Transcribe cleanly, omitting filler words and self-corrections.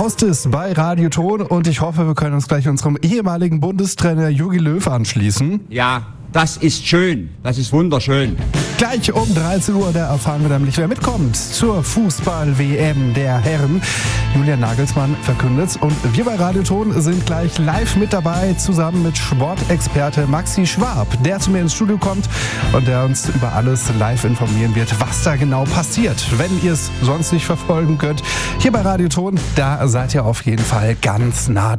Austis bei Radio Ton und ich hoffe, wir können uns gleich unserem ehemaligen Bundestrainer Jogi Löw anschließen. Ja, das ist schön. Das ist wunderschön. Gleich um 13 Uhr, da erfahren wir nämlich, wer mitkommt zur Fußball-WM der Herren. Julian Nagelsmann verkündet's und wir bei Radio Ton sind gleich live mit dabei, zusammen mit Sportexperte Maxi Schwab, der zu mir ins Studio kommt und der uns über alles live informieren wird, was da genau passiert. Wenn ihr es sonst nicht verfolgen könnt, hier bei Radio Ton, da seid ihr auf jeden Fall ganz nah